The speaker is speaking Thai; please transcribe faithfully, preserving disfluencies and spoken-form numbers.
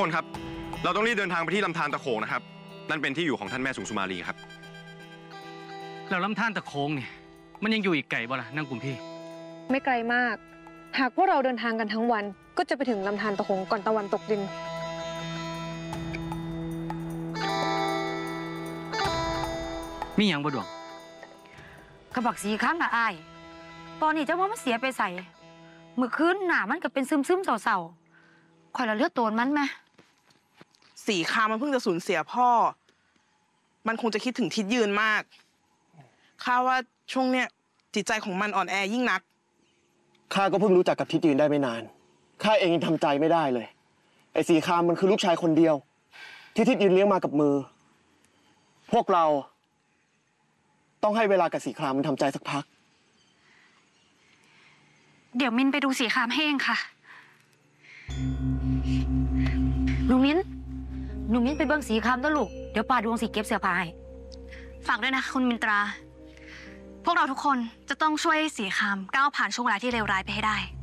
คนครับเราต้องรีบเดินทางไปที่ลำธารตะโขงนะครับนั่นเป็นที่อยู่ของท่านแม่สุงสุมาลีครับแล้วลำธารตะโขงเนี่ยมันยังอยู่อีกไกลบ่ล่ะนั่งกุมพี่ไม่ไกลมากหากพวกเราเดินทางกันทั้งวันก็จะไปถึงลำธารตะโขงก่อนตะวันตกดินมีอย่างบ่ดวงกระบักสีข้างน่ะอายตอนนี้เจ้าว่ามันเสียไปใส่เมื่อคืนหน้ามันก็เป็นซึมซึมเศร้าๆคอยละเลือดโตนมันไหมสีคามันเพิ่งจะสูญเสียพ่อมันคงจะคิดถึงทิศยืนมากข้าว่าช่วงเนี้ยจิตใจของมันอ่อนแอยิ่งนักข้าก็เพิ่งรู้จักกับทิศยืนได้ไม่นานข้าเองยังทำใจไม่ได้เลยไอ้สีคามมันคือลูกชายคนเดียวที่ทิศยืนเลี้ยงมากับมือพวกเราต้องให้เวลากับสีครามมันทำใจสักพักเดี๋ยวมินไปดูสีครามให้เองค่ะหนูมิ้นหนูมิ้นไปเบิ้งสีครามด้วยลูกเดี๋ยวป้าดวงสีเก็บเสื้อผ้าให้ฝากด้วยนะคุณมินตราพวกเราทุกคนจะต้องช่วยสีครามก้าวผ่านช่วงเวลาที่เลวร้ายไปให้ได้